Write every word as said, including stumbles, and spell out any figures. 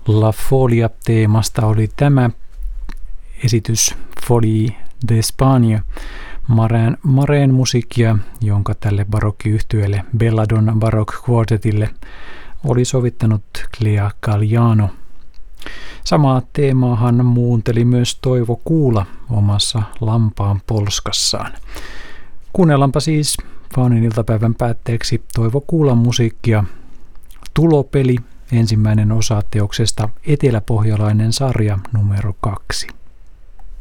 La Folia-teemasta oli tämä esitys Folie d'Espagne, Mareen, Mareen musiikkia, jonka tälle barokkiyhtyeelle Belladonna Baroque Quartetille oli sovittanut Clea Galliano. Samaa teemaahan muunteli myös Toivo Kuula omassa Lampaan polskassaan. Kuunnellaanpa siis Faunin iltapäivän päätteeksi Toivo Kuulan musiikkia. Tulopeli, ensimmäinen osa teoksesta Eteläpohjalainen sarja numero kaksi.